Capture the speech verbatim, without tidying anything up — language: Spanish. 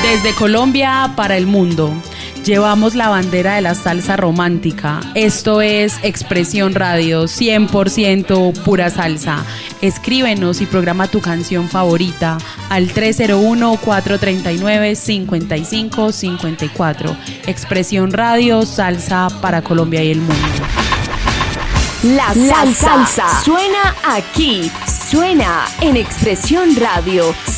Desde Colombia para el mundo, llevamos la bandera de la salsa romántica. Esto es Expresión Radio, cien por ciento pura salsa. Escríbenos y programa tu canción favorita al tres cero uno, cuatro tres nueve, cinco cinco cinco cuatro. Expresión Radio, salsa para Colombia y el mundo. La salsa, La salsa suena aquí, suena en Expresión Radio